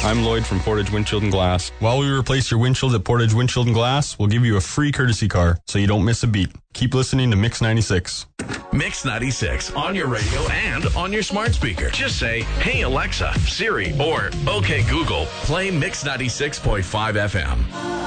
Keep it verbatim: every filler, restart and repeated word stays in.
I'm Lloyd from Portage Windshield and Glass. While we replace your windshield at Portage Windshield and Glass, we'll give you a free courtesy car so you don't miss a beat. Keep listening to Mix ninety-six. Mix ninety-six on your radio and on your smart speaker. Just say, "Hey Alexa, Siri," or "Okay Google, play Mix ninety-six point five F M."